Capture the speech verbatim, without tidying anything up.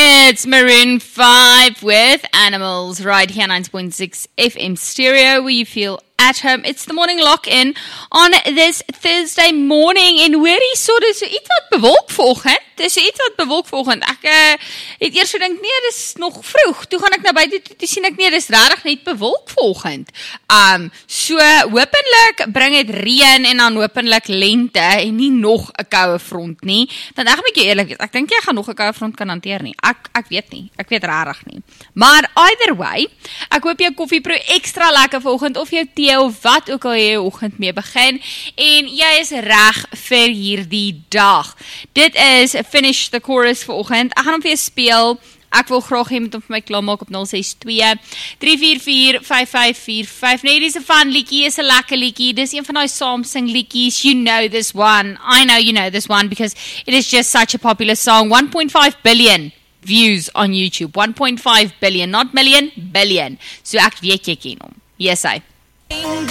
It's Maroon five with Animals right here on ninety point six F M stereo where you feel at home. It's the morning lock-in on this Thursday morning en hoorie so dis so iets wat bewolk vanoggend. Dis so iets wat bewolk vanoggend. Ek uh, het eers gedink nee, dis nog vroeg. Toe gaan ek na buite toe, toe sien ek nee, dis regtig net bewolk vanoggend. Um so hopelik bring dit reën en dan hopelik lente en nie nog 'n koue front nie. Dan ek moet jy eerlik wees, ek dink jy gaan nog 'n koue front kan hanteer nie. Ek ek weet nie. Ek weet regtig nie. Maar either way, ek hoop jou koffie proe ekstra lekker vanoggend of jou tee of wat ook al jy jou oggend mee begin en jy is reg vir hierdie dag. Dit is Finish the Chorus vir oggend. Ek gaan hom vir jou speel. Ek wil graag hê met hom vir my klaarmaak op nul ses twee drie vier vier vyf vyf vier vyf. Nee, dis 'n fun liedjie, is 'n lekker liedjie. Dis een van daai saamsing liedjies. You know this one. I know you know this one because it is just such a popular song. one point five billion views on YouTube. one point five billion, not million, billion. So ek weet jy ken hom. Yes, I.